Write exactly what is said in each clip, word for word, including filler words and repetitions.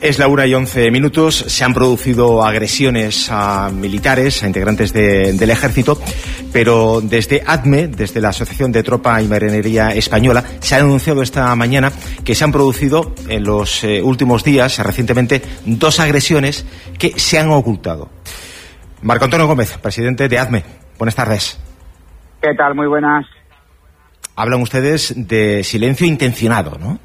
Es la una y once minutos. Se han producido agresiones a militares, a integrantes de, del ejército, pero desde ADME, desde la Asociación de Tropa y Marinería Española, se ha anunciado esta mañana que se han producido en los eh, últimos días, recientemente, dos agresiones que se han ocultado. Marco Antonio Gómez, presidente de ADME. Buenas tardes. ¿Qué tal? Muy buenas. Hablan ustedes de silencio intencionado, ¿no?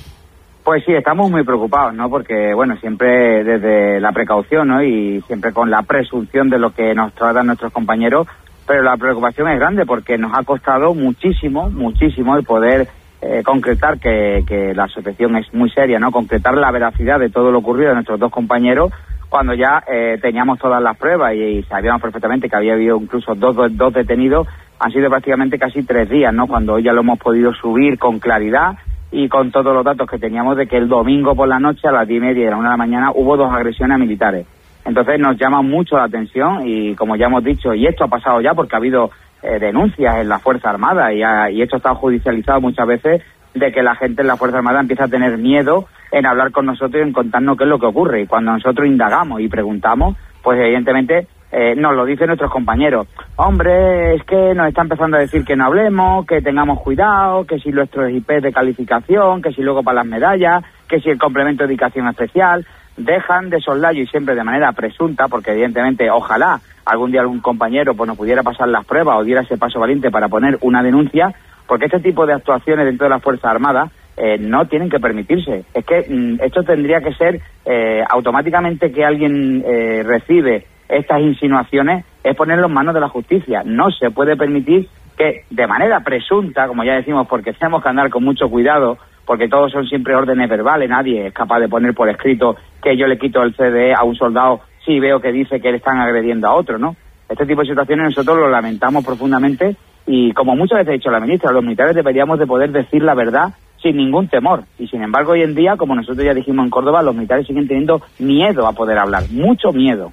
Pues sí, estamos muy preocupados, ¿no? Porque, bueno, siempre desde la precaución, ¿no? Y siempre con la presunción de lo que nos tratan nuestros compañeros, pero la preocupación es grande porque nos ha costado muchísimo, muchísimo el poder eh, concretar que, que la asociación es muy seria, ¿no? Concretar la veracidad de todo lo ocurrido a nuestros dos compañeros cuando ya eh, teníamos todas las pruebas y, y sabíamos perfectamente que había habido incluso dos, dos, dos detenidos. Han sido prácticamente casi tres días, ¿no? Cuando hoy ya lo hemos podido subir con claridad y con todos los datos que teníamos de que el domingo por la noche a las diez y media y a la una de la mañana hubo dos agresiones a militares. Entonces nos llama mucho la atención y, como ya hemos dicho, y esto ha pasado ya porque ha habido eh, denuncias en la Fuerza Armada y, ha, y esto ha estado judicializado muchas veces, de que la gente en la Fuerza Armada empieza a tener miedo en hablar con nosotros y en contarnos qué es lo que ocurre. Y cuando nosotros indagamos y preguntamos, pues evidentemente eh, nos lo dicen nuestros compañeros. Hombre, es que nos está empezando a decir que no hablemos, que tengamos cuidado, que si nuestros I P de calificación, que si luego para las medallas, que si el complemento de dedicación especial. Dejan de soslayo y siempre de manera presunta, porque evidentemente ojalá algún día algún compañero pues nos pudiera pasar las pruebas o diera ese paso valiente para poner una denuncia, porque este tipo de actuaciones dentro de las Fuerzas Armadas eh, no tienen que permitirse. Es que mm, esto tendría que ser eh, automáticamente que alguien eh, recibe estas insinuaciones, es ponerlo en manos de la justicia. No se puede permitir que de manera presunta, como ya decimos, porque tenemos que andar con mucho cuidado, porque todos son siempre órdenes verbales, nadie es capaz de poner por escrito que yo le quito el C D a un soldado si veo que dice que le están agrediendo a otro, ¿no? Este tipo de situaciones nosotros lo lamentamos profundamente y, como muchas veces ha dicho la ministra, los militares deberíamos de poder decir la verdad sin ningún temor. Y sin embargo, hoy en día, como nosotros ya dijimos en Córdoba, los militares siguen teniendo miedo a poder hablar, mucho miedo.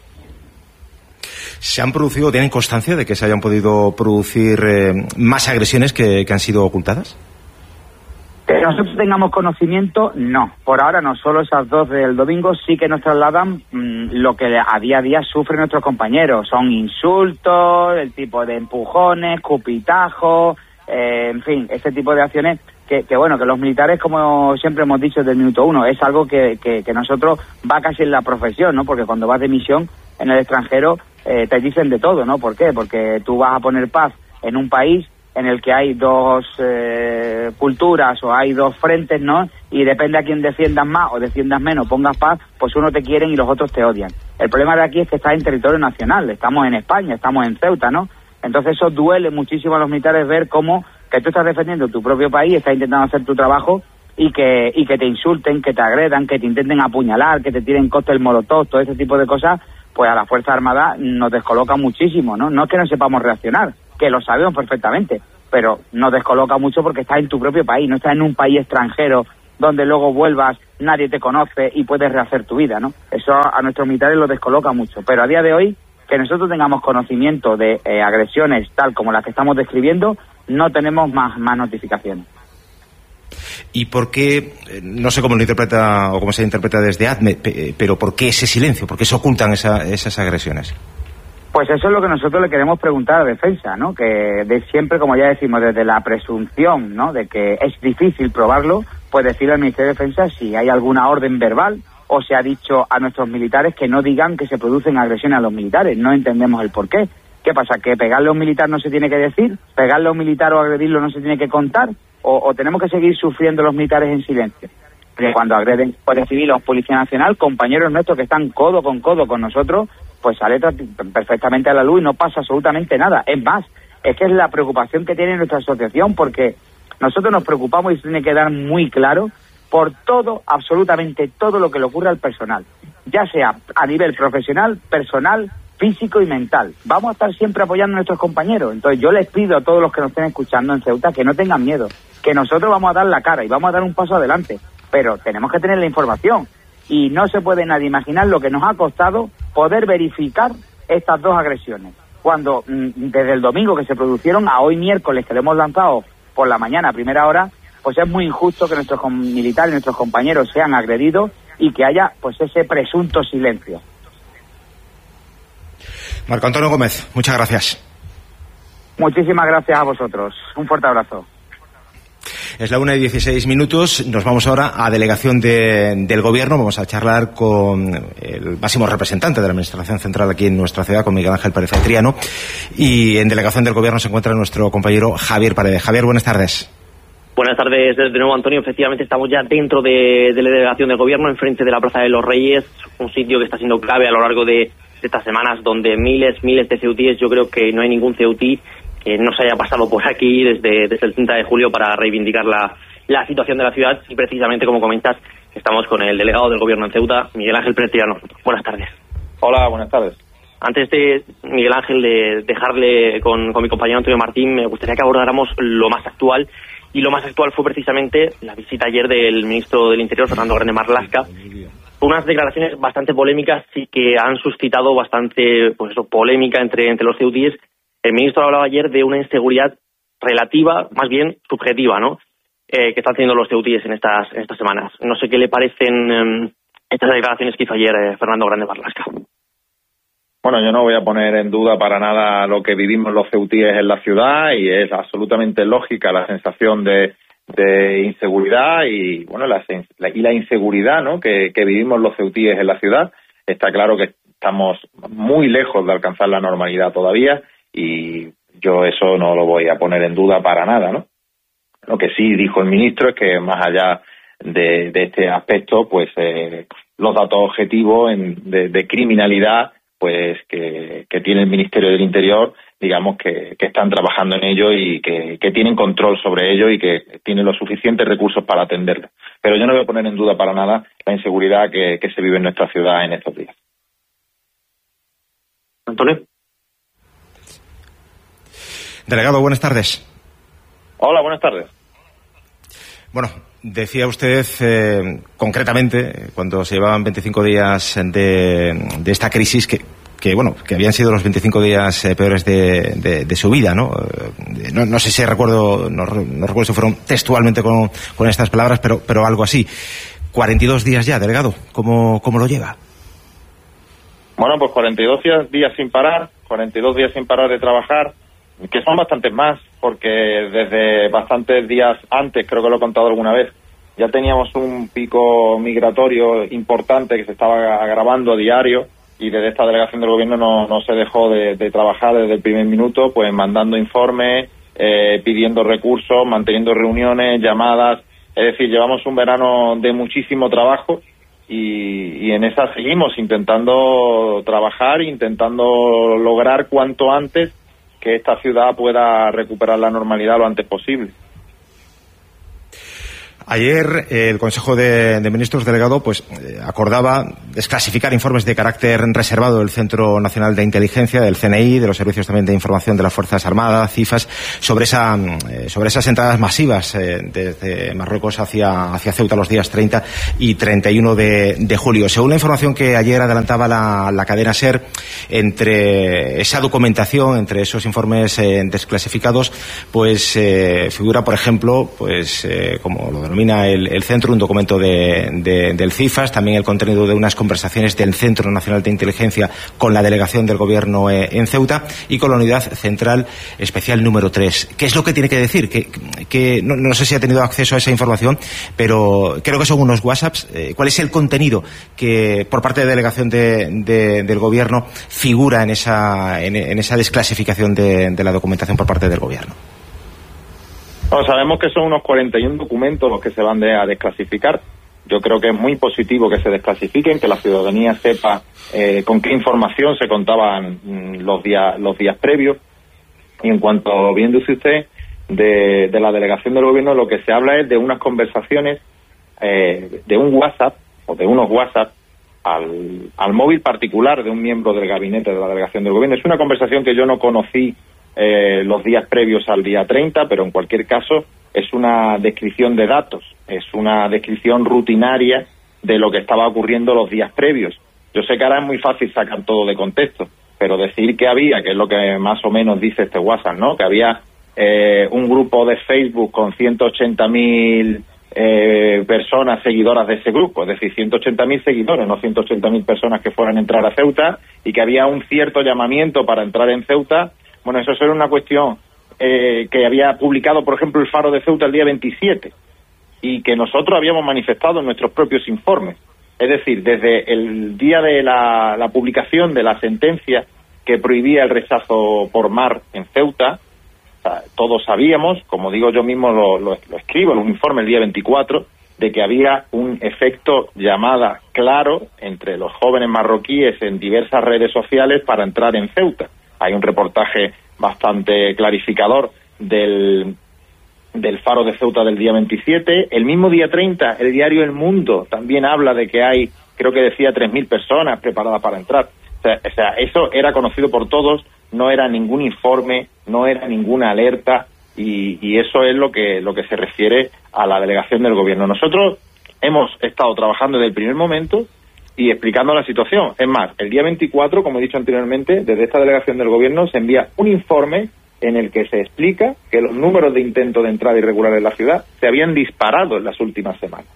¿Se han producido, tienen constancia de que se hayan podido producir eh, más agresiones que, que han sido ocultadas? Que nosotros tengamos conocimiento, no. Por ahora no, solo esas dos del domingo sí que nos trasladan mmm, lo que a día a día sufren nuestros compañeros. Son insultos, el tipo de empujones, cupitajos, eh, en fin, este tipo de acciones que, que, bueno, que los militares, como siempre hemos dicho desde el minuto uno, es algo que, que, que nosotros va casi en la profesión, ¿no? Porque cuando vas de misión en el extranjero eh, te dicen de todo, ¿no? ¿Por qué? Porque tú vas a poner paz en un país en el que hay dos eh, culturas o hay dos frentes, ¿no? Y depende a quién defiendas más o defiendas menos, pongas paz, pues unos te quieren y los otros te odian. El problema de aquí es que estás en territorio nacional, estamos en España, estamos en Ceuta, ¿no? Entonces eso duele muchísimo a los militares, ver cómo que tú estás defendiendo tu propio país, estás intentando hacer tu trabajo y que y que te insulten, que te agredan, que te intenten apuñalar, que te tiren cóctel molotov, todo ese tipo de cosas, pues a la Fuerza Armada nos descoloca muchísimo, ¿no? No es que no sepamos reaccionar, que lo sabemos perfectamente, pero nos descoloca mucho porque estás en tu propio país, no estás en un país extranjero donde luego vuelvas, nadie te conoce y puedes rehacer tu vida, ¿no? Eso a nuestros militares los descoloca mucho, pero a día de hoy, que nosotros tengamos conocimiento de eh, agresiones tal como las que estamos describiendo, no tenemos más, más notificaciones. ¿Y por qué, no sé cómo lo interpreta o cómo se interpreta desde ADME, pero por qué ese silencio, por qué se ocultan esa, esas agresiones? Pues eso es lo que nosotros le queremos preguntar a Defensa, ¿no? Que de siempre, como ya decimos, desde la presunción, ¿no?, de que es difícil probarlo, pues decirle al Ministerio de Defensa si hay alguna orden verbal o se ha dicho a nuestros militares que no digan que se producen agresiones a los militares. No entendemos el por qué. ¿Qué pasa? ¿Que pegarle a un militar no se tiene que decir? ¿Pegarle a un militar o agredirlo no se tiene que contar? ¿O, o tenemos que seguir sufriendo los militares en silencio? Porque cuando agreden Guardia Civil o Policía Nacional, compañeros nuestros que están codo con codo con nosotros, pues sale perfectamente a la luz y no pasa absolutamente nada. Es más, es que es la preocupación que tiene nuestra asociación, porque nosotros nos preocupamos y se tiene que dar muy claro por todo, absolutamente todo lo que le ocurre al personal, ya sea a nivel profesional, personal, físico y mental. Vamos a estar siempre apoyando a nuestros compañeros. Entonces yo les pido a todos los que nos estén escuchando en Ceuta que no tengan miedo, que nosotros vamos a dar la cara y vamos a dar un paso adelante, pero tenemos que tener la información y no se puede nadie imaginar lo que nos ha costado poder verificar estas dos agresiones, cuando mmm, desde el domingo que se produjeron a hoy miércoles que lo hemos lanzado por la mañana a primera hora, pues es muy injusto que nuestros militares, nuestros compañeros sean agredidos y que haya pues ese presunto silencio. Marco Antonio Gómez, muchas gracias. Muchísimas gracias a vosotros. Un fuerte abrazo. Es la una y dieciséis minutos. Nos vamos ahora a delegación de, del Gobierno. Vamos a charlar con el máximo representante de la Administración Central aquí en nuestra ciudad, con Miguel Ángel Pérez Triano. Y en delegación del Gobierno se encuentra nuestro compañero Javier Paredes. Javier, buenas tardes. Buenas tardes de nuevo, Antonio. Efectivamente, estamos ya dentro de, de la delegación del Gobierno, enfrente de la Plaza de los Reyes, un sitio que está siendo clave a lo largo de, de estas semanas, donde miles, miles de ceutíes, yo creo que no hay ningún ceutí que no se haya pasado por aquí desde, desde el treinta de julio para reivindicar la, la situación de la ciudad. Y precisamente, como comentas, estamos con el delegado del Gobierno en Ceuta, Miguel Ángel Pérez Triano. Buenas tardes. Hola, buenas tardes. Antes de, Miguel Ángel, de dejarle con, con mi compañero Antonio Martín, me gustaría que abordáramos lo más actual. Y lo más actual fue precisamente la visita ayer del ministro del Interior, Fernando Grande Marlaska. Unas declaraciones bastante polémicas y que han suscitado bastante pues eso, polémica entre, entre los ceutíes. El ministro hablaba ayer de una inseguridad relativa, más bien subjetiva, ¿no? Eh, que están teniendo los ceutíes en estas, en estas semanas. No sé qué le parecen eh, estas declaraciones que hizo ayer eh, Fernando Grande Marlaska. Bueno, yo no voy a poner en duda para nada lo que vivimos los ceutíes en la ciudad, y es absolutamente lógica la sensación de, de inseguridad y bueno la, la, y la inseguridad, ¿no?, que, que vivimos los ceutíes en la ciudad. Está claro que estamos muy lejos de alcanzar la normalidad todavía, y yo eso no lo voy a poner en duda para nada, ¿no? Lo que sí dijo el ministro es que más allá de, de este aspecto, pues eh, los datos objetivos en, de, de criminalidad pues que, que tiene el Ministerio del Interior, digamos que, que están trabajando en ello y que, que tienen control sobre ello y que tienen los suficientes recursos para atenderlo. Pero yo no voy a poner en duda para nada la inseguridad que, que se vive en nuestra ciudad en estos días. Antonio. Delegado, buenas tardes. Hola, buenas tardes. Bueno, decía usted eh, concretamente, cuando se llevaban veinticinco días de, de esta crisis, que, que bueno, que habían sido los veinticinco días eh, peores de, de, de su vida, ¿no? Eh, no, no sé si recuerdo, no, no recuerdo si fueron textualmente con, con estas palabras, pero, pero algo así. cuarenta y dos días ya, delegado, ¿cómo, cómo lo lleva? Bueno, pues cuarenta y dos días, días sin parar, cuarenta y dos días sin parar de trabajar, que son bastantes más, porque desde bastantes días antes, creo que lo he contado alguna vez, ya teníamos un pico migratorio importante que se estaba agravando a diario, y desde esta delegación del Gobierno no, no se dejó de, de trabajar desde el primer minuto, pues mandando informes, eh, pidiendo recursos, manteniendo reuniones, llamadas. Es decir, llevamos un verano de muchísimo trabajo y, y en esa seguimos intentando trabajar, intentando lograr cuanto antes que esta ciudad pueda recuperar la normalidad lo antes posible. Ayer eh, el Consejo de, de Ministros delegado pues eh, acordaba desclasificar informes de carácter reservado del Centro Nacional de Inteligencia, del C N I, de los servicios también de información de las Fuerzas Armadas, CIFAS, sobre esa eh, sobre esas entradas masivas eh, desde Marruecos hacia hacia Ceuta los días treinta y treinta y uno de, de julio. Según la información que ayer adelantaba la, la cadena SER, entre esa documentación, entre esos informes eh, desclasificados, pues eh, figura, por ejemplo, pues eh, como lo denomina el, el centro, un documento de, de, del CIFAS, también el contenido de unas conversaciones del Centro Nacional de Inteligencia con la delegación del Gobierno eh, en Ceuta y con la Unidad Central Especial número tres. ¿Qué es lo que tiene que decir? Que, que no, no sé si ha tenido acceso a esa información, pero creo que son unos WhatsApps. Eh, ¿Cuál es el contenido que por parte de delegación de, de, del Gobierno figura en esa, en, en esa desclasificación de, de la documentación por parte del Gobierno? Bueno, sabemos que son unos cuarenta y uno documentos los que se van de, a desclasificar. Yo creo que es muy positivo que se desclasifiquen, que la ciudadanía sepa eh, con qué información se contaban mm, los días los días previos. Y en cuanto bien dice usted, de, de la delegación del Gobierno, lo que se habla es de unas conversaciones, eh, de un WhatsApp, o de unos WhatsApp, al, al móvil particular de un miembro del gabinete de la delegación del Gobierno. Es una conversación que yo no conocí Eh, los días previos al día treinta, pero en cualquier caso es una descripción de datos, es una descripción rutinaria de lo que estaba ocurriendo los días previos. Yo sé que ahora es muy fácil sacar todo de contexto, pero decir que había, que es lo que más o menos dice este WhatsApp, ¿no?, que había eh, un grupo de Facebook con ciento ochenta mil eh, personas seguidoras de ese grupo, es decir, ciento ochenta mil seguidores, no ciento ochenta mil personas que fueran a entrar a Ceuta, y que había un cierto llamamiento para entrar en Ceuta. Bueno, eso era una cuestión eh, que había publicado, por ejemplo, el Faro de Ceuta el día veintisiete, y que nosotros habíamos manifestado en nuestros propios informes. Es decir, desde el día de la, la publicación de la sentencia que prohibía el rechazo por mar en Ceuta, o sea, todos sabíamos, como digo yo mismo lo, lo, lo escribo en un informe el día veinticuatro, de que había un efecto llamada claro entre los jóvenes marroquíes en diversas redes sociales para entrar en Ceuta. Hay un reportaje bastante clarificador del, del Faro de Ceuta del día veintisiete. El mismo día treinta, el diario El Mundo también habla de que hay, creo que decía, tres mil personas preparadas para entrar. O sea, o sea, eso era conocido por todos, no era ningún informe, no era ninguna alerta, y, y eso es lo que, lo que se refiere a la delegación del gobierno. Nosotros hemos estado trabajando desde el primer momento y explicando la situación. Es más, el día veinticuatro, como he dicho anteriormente, desde esta delegación del gobierno se envía un informe en el que se explica que los números de intentos de entrada irregular en la ciudad se habían disparado en las últimas semanas,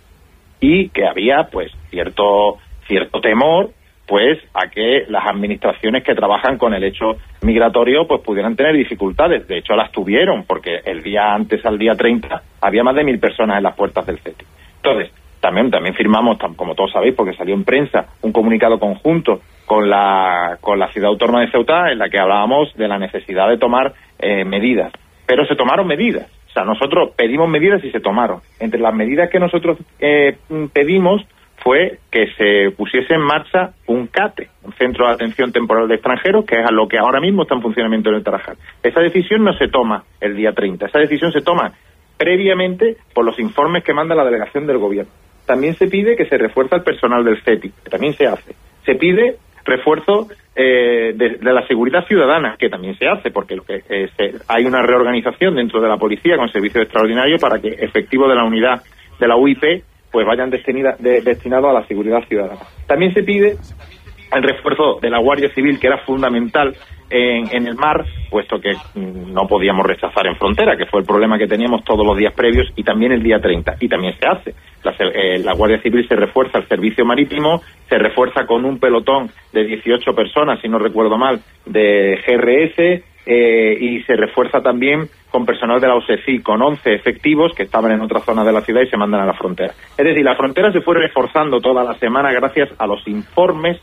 y que había pues cierto cierto temor pues a que las administraciones que trabajan con el hecho migratorio pues pudieran tener dificultades. De hecho las tuvieron, porque el día antes, al día treinta, había más de mil personas en las puertas del C E T I. Entonces, también también firmamos, como todos sabéis, porque salió en prensa, un comunicado conjunto con la con la ciudad autónoma de Ceuta, en la que hablábamos de la necesidad de tomar eh, medidas. Pero se tomaron medidas. O sea, nosotros pedimos medidas y se tomaron. Entre las medidas que nosotros eh, pedimos fue que se pusiese en marcha un CATE, un Centro de Atención Temporal de Extranjeros, que es a lo que ahora mismo está en funcionamiento en el Tarajal. Esa decisión no se toma el día treinta, esa decisión se toma previamente por los informes que manda la delegación del gobierno. También se pide que se refuerce el personal del C E T I, que también se hace. Se pide refuerzo eh, de, de la seguridad ciudadana, que también se hace, porque lo que eh, se, hay una reorganización dentro de la policía con servicio extraordinario para que efectivos de la unidad de la U I P pues vayan destinida, de, destinados a la seguridad ciudadana. También se pide el refuerzo de la Guardia Civil, que era fundamental en, en el mar, puesto que mm, no podíamos rechazar en frontera, que fue el problema que teníamos todos los días previos, y también el día treinta, y también se hace. La, eh, la Guardia Civil se refuerza el servicio marítimo, se refuerza con un pelotón de dieciocho personas, si no recuerdo mal, de G R S, eh, y se refuerza también con personal de la O S E C I, con once efectivos que estaban en otra zona de la ciudad y se mandan a la frontera. Es decir, la frontera se fue reforzando toda la semana gracias a los informes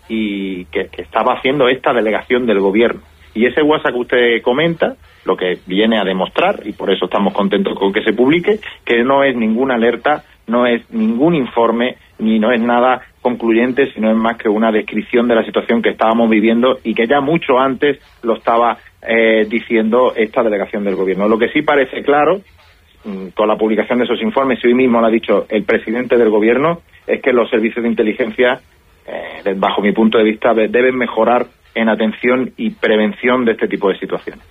y que, que estaba haciendo esta delegación del gobierno. Y ese WhatsApp que usted comenta, lo que viene a demostrar, y por eso estamos contentos con que se publique, que no es ninguna alerta, no es ningún informe, ni no es nada concluyente, sino es más que una descripción de la situación que estábamos viviendo y que ya mucho antes lo estaba eh, diciendo esta delegación del gobierno. Lo que sí parece claro, con la publicación de esos informes, y hoy mismo lo ha dicho el presidente del gobierno, es que los servicios de inteligencia, eh, bajo mi punto de vista, deben mejorar en atención y prevención de este tipo de situaciones.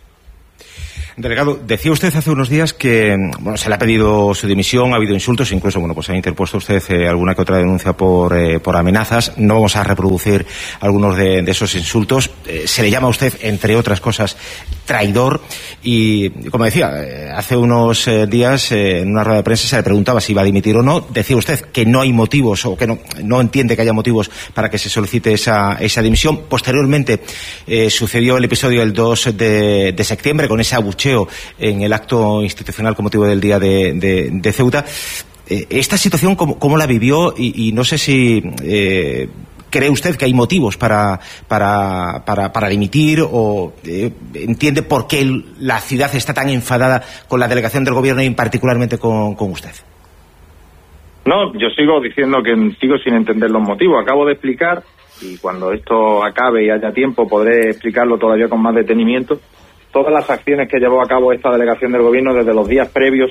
Delegado, decía usted hace unos días que bueno, se le ha pedido su dimisión, ha habido insultos, incluso bueno, pues ha interpuesto usted eh, alguna que otra denuncia por, eh, por amenazas. No vamos a reproducir algunos de, de esos insultos. Eh, se le llama a usted, entre otras cosas, traidor, y como decía, eh, hace unos eh, días eh, en una rueda de prensa se le preguntaba si iba a dimitir o no. Decía usted que no hay motivos, o que no, no entiende que haya motivos para que se solicite esa, esa dimisión. Posteriormente eh, sucedió el episodio del dos de, de septiembre, con ese abucheo en el acto institucional con motivo del Día de, de, de Ceuta. Eh, esta situación, ¿cómo, cómo la vivió? Y, y no sé si eh, cree usted que hay motivos para para para, para dimitir, o eh, entiende por qué la ciudad está tan enfadada con la delegación del gobierno y particularmente con, con usted. No, yo sigo diciendo que sigo sin entender los motivos. Acabo de explicar, y cuando esto acabe y haya tiempo podré explicarlo todavía con más detenimiento, todas las acciones que llevó a cabo esta delegación del gobierno desde los días previos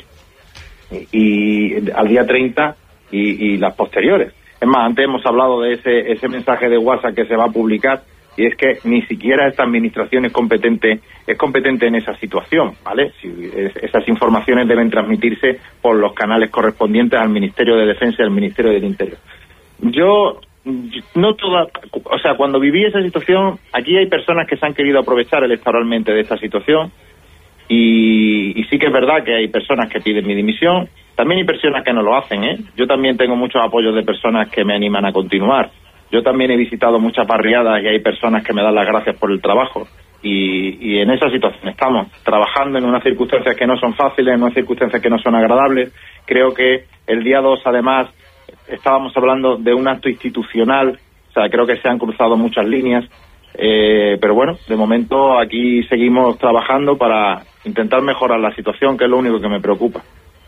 y, y al día treinta y, y las posteriores. Es más, antes hemos hablado de ese, ese mensaje de WhatsApp que se va a publicar, y es que ni siquiera esta administración es competente es competente en esa situación, ¿vale? Si, es, esas informaciones deben transmitirse por los canales correspondientes al Ministerio de Defensa y al Ministerio del Interior. Yo no toda, o sea, cuando viví esa situación, aquí hay personas que se han querido aprovechar electoralmente de esta situación, Y, y sí que es verdad que hay personas que piden mi dimisión, también hay personas que no lo hacen, ¿eh? Yo también tengo muchos apoyos de personas que me animan a continuar. Yo también he visitado muchas barriadas y hay personas que me dan las gracias por el trabajo. Y, y en esa situación estamos, trabajando en unas circunstancias que no son fáciles, en unas circunstancias que no son agradables. Creo que el día dos, además, estábamos hablando de un acto institucional, o sea, creo que se han cruzado muchas líneas. Eh, pero bueno, de momento aquí seguimos trabajando para intentar mejorar la situación, que es lo único que me preocupa.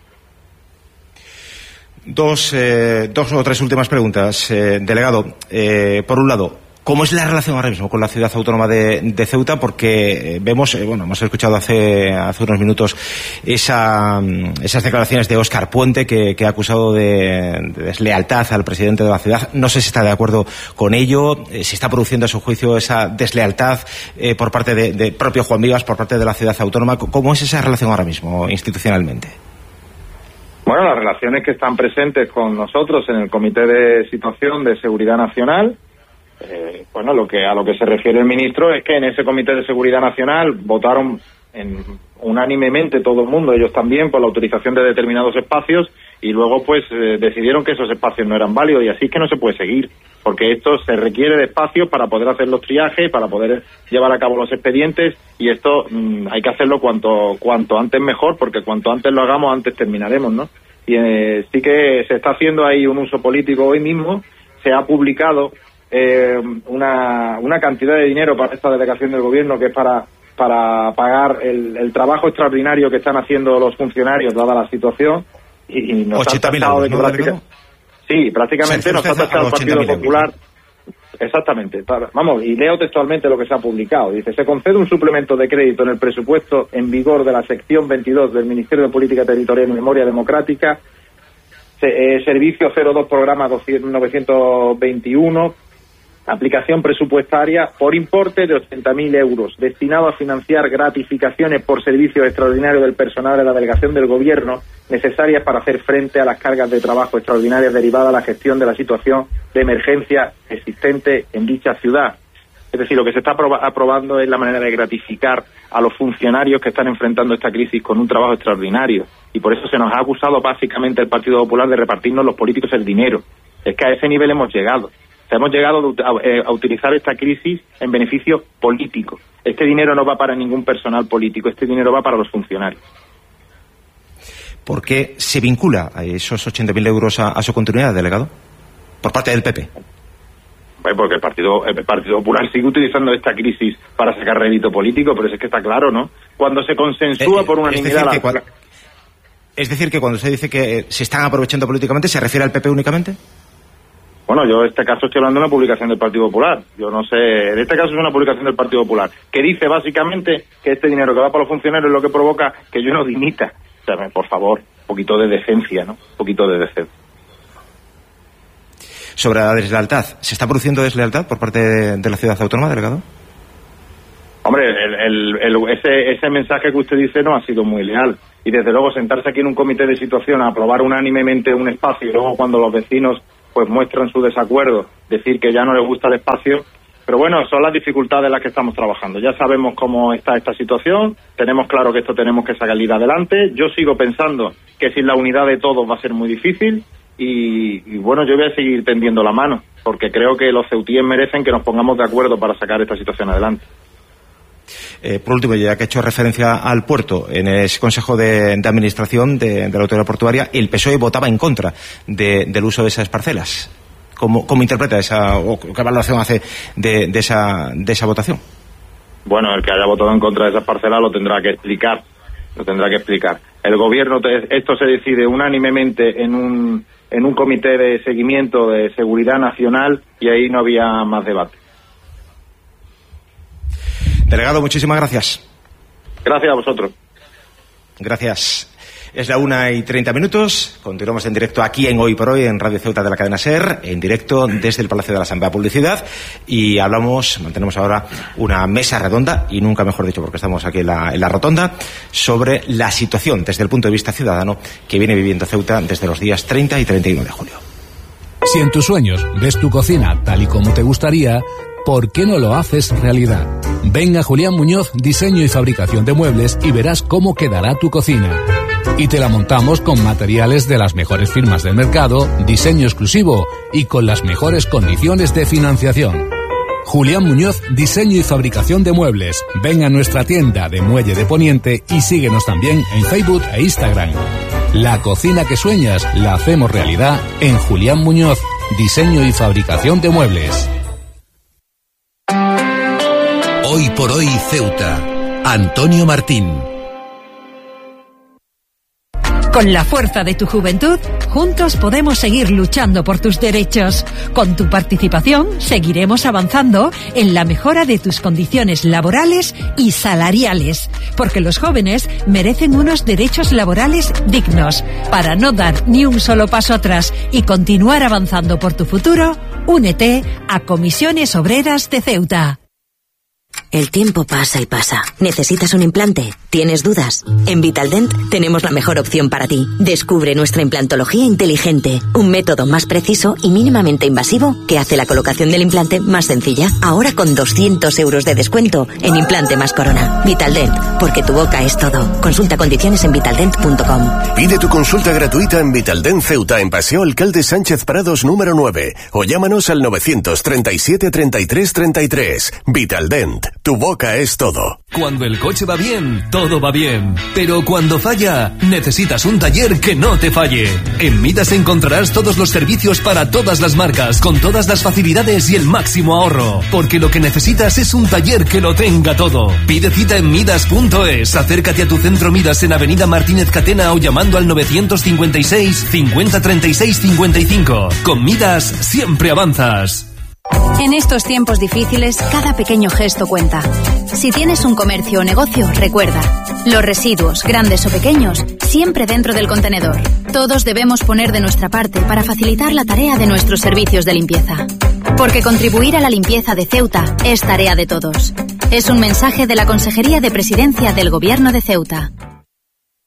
Dos, eh, dos o tres últimas preguntas, eh, delegado. Eh, por un lado, ¿cómo es la relación ahora mismo con la ciudad autónoma de, de Ceuta? Porque eh, vemos, eh, bueno, hemos escuchado hace, hace unos minutos esa, esas declaraciones de Óscar Puente, que, que ha acusado de, de deslealtad al presidente de la ciudad. No sé si está de acuerdo con ello, eh, si está produciendo a su juicio esa deslealtad eh, por parte de, de propio Juan Vivas, por parte de la ciudad autónoma. ¿Cómo es esa relación ahora mismo, institucionalmente? Bueno, las relaciones que están presentes con nosotros en el Comité de Situación de Seguridad Nacional, eh, bueno, lo que a lo que se refiere el ministro es que en ese Comité de Seguridad Nacional votaron en, unánimemente todo el mundo, ellos también, por la autorización de determinados espacios, y luego pues eh, decidieron que esos espacios no eran válidos, y así es que no se puede seguir, porque esto se requiere de espacios para poder hacer los triajes, para poder llevar a cabo los expedientes, y esto mmm, hay que hacerlo cuanto cuanto antes mejor, porque cuanto antes lo hagamos, antes terminaremos, ¿no? Y eh, sí que se está haciendo ahí un uso político hoy mismo, se ha publicado eh, una, una cantidad de dinero para esta delegación del gobierno, que es para para pagar el, el trabajo extraordinario que están haciendo los funcionarios, dada la situación, y, y nos ha tachado de que práctica, sí, prácticamente nos ha tachado el Partido Popular. Exactamente, para, vamos, y leo textualmente lo que se ha publicado. Dice: se concede un suplemento de crédito en el presupuesto en vigor de la sección veintidós del Ministerio de Política Territorial y Memoria Democrática, se, eh, servicio cero dos, programa novecientos veintiuno, aplicación presupuestaria por importe de ochenta mil euros, destinado a financiar gratificaciones por servicios extraordinarios del personal de la delegación del gobierno necesarias para hacer frente a las cargas de trabajo extraordinarias derivadas a la gestión de la situación de emergencia existente en dicha ciudad. Es decir, lo que se está aprobando es la manera de gratificar a los funcionarios que están enfrentando esta crisis con un trabajo extraordinario. Y por eso se nos ha acusado básicamente el Partido Popular de repartirnos los políticos el dinero. Es que a ese nivel hemos llegado. O sea, hemos llegado a, a utilizar esta crisis en beneficio político. Este dinero no va para ningún personal político, este dinero va para los funcionarios. ¿Por qué se vincula a esos ochenta mil euros a, a su continuidad, delegado? Por parte del P P. Bueno, porque el Partido, el Partido Popular sigue utilizando esta crisis para sacar rédito político, pero es que está claro, ¿no? Cuando se consensúa eh, por unanimidad... Es, la... es decir, que cuando usted dice que se están aprovechando políticamente, ¿se refiere al P P únicamente? Bueno, yo en este caso estoy hablando de una publicación del Partido Popular. Yo no sé, en este caso es una publicación del Partido Popular, que dice básicamente que este dinero que va para los funcionarios es lo que provoca que yo no dimita. O sea, por favor, un poquito de decencia, ¿no? Un poquito de decencia. Sobre la deslealtad, ¿se está produciendo deslealtad por parte de, de la ciudad autónoma, delegado? Hombre, el, el, el, ese, ese mensaje que usted dice no ha sido muy leal. Y desde luego sentarse aquí en un comité de situación a aprobar unánimemente un espacio y luego cuando los vecinos pues muestran su desacuerdo, decir que ya no les gusta el espacio. Pero bueno, son las dificultades en las que estamos trabajando. Ya sabemos cómo está esta situación, tenemos claro que esto tenemos que salir adelante. Yo sigo pensando que sin la unidad de todos va a ser muy difícil y, y bueno, yo voy a seguir tendiendo la mano, porque creo que los ceutíes merecen que nos pongamos de acuerdo para sacar esta situación adelante. Eh, por último, ya que he hecho referencia al puerto, en ese Consejo de, de Administración de, de la Autoridad Portuaria, el P S O E votaba en contra de, del uso de esas parcelas. ¿Cómo, cómo interpreta esa, o qué valoración hace de, de, esa, de esa votación? Bueno, el que haya votado en contra de esas parcelas lo tendrá que explicar, lo tendrá que explicar. El gobierno, esto se decide unánimemente en un, en un comité de seguimiento de seguridad nacional y ahí no había más debate. Delegado, muchísimas gracias. Gracias a vosotros. Gracias. Es la una y treinta minutos. Continuamos en directo aquí en Hoy por Hoy, en Radio Ceuta de la cadena SER, en directo desde el Palacio de la Asamblea Publicidad. Y hablamos, mantenemos ahora una mesa redonda, y nunca mejor dicho porque estamos aquí en la, en la rotonda, sobre la situación desde el punto de vista ciudadano que viene viviendo Ceuta desde los días treinta y treinta y uno de julio. Si en tus sueños ves tu cocina tal y como te gustaría, ¿por qué no lo haces realidad? Ven a Julián Muñoz Diseño y Fabricación de Muebles y verás cómo quedará tu cocina. Y te la montamos con materiales de las mejores firmas del mercado, diseño exclusivo y con las mejores condiciones de financiación. Julián Muñoz Diseño y Fabricación de Muebles. Ven a nuestra tienda de Muelle de Poniente y síguenos también en Facebook e Instagram. La cocina que sueñas la hacemos realidad en Julián Muñoz Diseño y Fabricación de Muebles. Hoy por hoy Ceuta. Antonio Martín. Con la fuerza de tu juventud, juntos podemos seguir luchando por tus derechos. Con tu participación, seguiremos avanzando en la mejora de tus condiciones laborales y salariales. Porque los jóvenes merecen unos derechos laborales dignos. Para no dar ni un solo paso atrás y continuar avanzando por tu futuro, únete a Comisiones Obreras de Ceuta. El tiempo pasa y pasa. ¿Necesitas un implante? ¿Tienes dudas? En Vitaldent tenemos la mejor opción para ti. Descubre nuestra implantología inteligente, un método más preciso y mínimamente invasivo que hace la colocación del implante más sencilla. Ahora con doscientos euros de descuento en implante más corona. Vitaldent, porque tu boca es todo. Consulta condiciones en vitaldent punto com. Pide tu consulta gratuita en Vitaldent Ceuta, en Paseo Alcalde Sánchez Prados número nueve, o llámanos al novecientos treinta y siete treinta y tres treinta y tres. Vitaldent. Tu boca es todo. Cuando el coche va bien, todo va bien. Pero cuando falla, necesitas un taller que no te falle. En Midas encontrarás todos los servicios para todas las marcas, con todas las facilidades y el máximo ahorro. Porque lo que necesitas es un taller que lo tenga todo. Pide cita en midas punto es. Acércate a tu centro Midas en Avenida Martínez Catena o llamando al novecientos cincuenta y seis cincuenta treinta y seis cincuenta y cinco. Con Midas siempre avanzas. En estos tiempos difíciles, cada pequeño gesto cuenta. Si tienes un comercio o negocio, recuerda, los residuos, grandes o pequeños, siempre dentro del contenedor. Todos debemos poner de nuestra parte para facilitar la tarea de nuestros servicios de limpieza. Porque contribuir a la limpieza de Ceuta es tarea de todos. Es un mensaje de la Consejería de Presidencia del Gobierno de Ceuta.